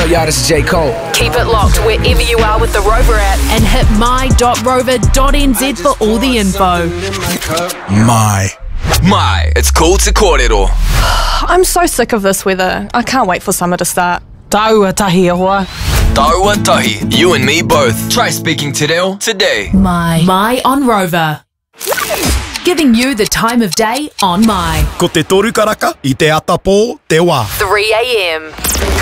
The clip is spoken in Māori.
Y'all, this is J. Cole. Keep it locked wherever you are with the Rover app and hit my.rover.nz for all the info. My, it's cool to kōrero. I'm so sick of this weather. I can't wait for summer to start. Taua tahi e hoa. Taua tahi, you and me both. Try speaking te reo today. My on Rover. Giving you the time of day on My. Ko te toru karaka I te atapō te wā. 3 a.m.